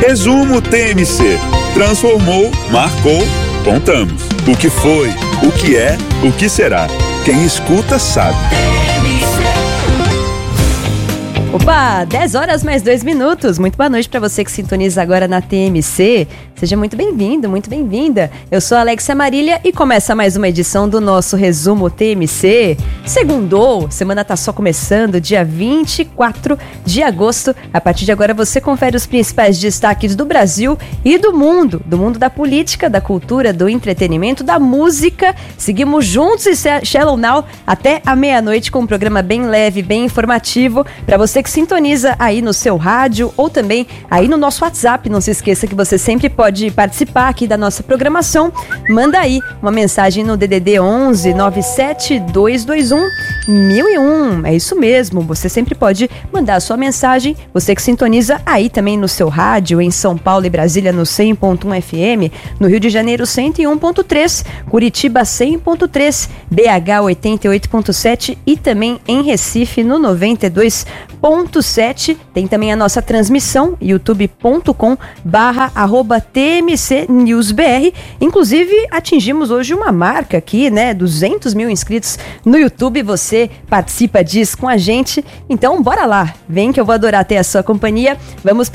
Resumo TMC. Transformou, marcou, contamos. O que foi, o que é, o que será. Quem escuta sabe. Opa, 10 horas mais 2 minutos. Muito boa noite para você que sintoniza agora na TMC. Seja muito bem-vindo, muito bem-vinda. Eu sou a Alexia Marília e começa mais uma edição do nosso Resumo TMC. Segundou, semana tá só começando, dia 24 de agosto. A partir de agora você confere os principais destaques do Brasil e do mundo da política, da cultura, do entretenimento, da música. Seguimos juntos e Shallow Now até a meia-noite com um programa bem leve, bem informativo para você que sintoniza aí no seu rádio ou também aí no nosso WhatsApp. Não se esqueça que você sempre pode participar aqui da nossa programação. Manda aí uma mensagem no DDD 11 97 221 1001. É isso mesmo, você sempre pode mandar a sua mensagem. Você que sintoniza aí também no seu rádio, em São Paulo e Brasília no 100.1 FM, no Rio de Janeiro 101.3, Curitiba 100.3, BH 88.7 e também em Recife no 92.7. Tem também a nossa transmissão, youtube.com/TMC News BR. Inclusive, atingimos hoje uma marca aqui, né? 200 mil inscritos no YouTube. Você participa disso com a gente. Então, bora lá. Vem que eu vou adorar ter a sua companhia. Vamos